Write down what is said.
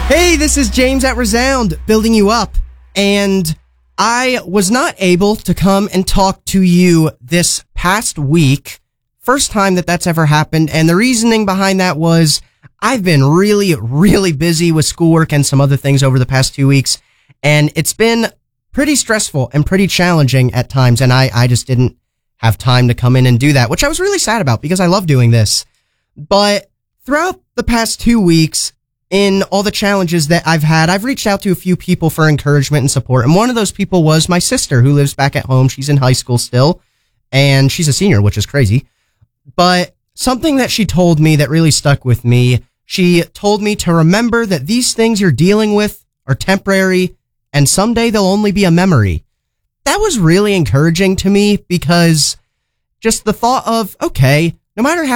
Hey, this is James at Resound, building you up. And I was not able to come and talk to you this past week. First time that that's ever happened. And the reasoning behind that was I've been really busy with schoolwork and some other things over the past 2 weeks. And it's been pretty stressful and pretty challenging at times. And I just didn't have time to come in and do that, which I was really sad about because I love doing this. But throughout the past 2 weeks, in all the challenges that I've had, I've reached out to a few people for encouragement and support. And one of those people was my sister who lives back at home. She's in high school still, and she's a senior, which is crazy. But something that she told me that really stuck with me, she told me to remember that these things you're dealing with are temporary and someday they'll only be a memory. That was really encouraging to me because just the thought of, okay, no matter how